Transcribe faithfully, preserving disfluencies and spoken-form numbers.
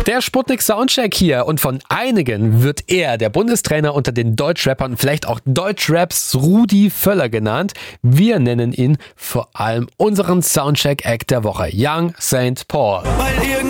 Der Sputnik Soundcheck hier und von einigen wird er, der Bundestrainer unter den Deutschrappern, vielleicht auch Deutschraps Rudi Völler genannt. Wir nennen ihn vor allem unseren Soundcheck-Act der Woche, Young Saint Paul.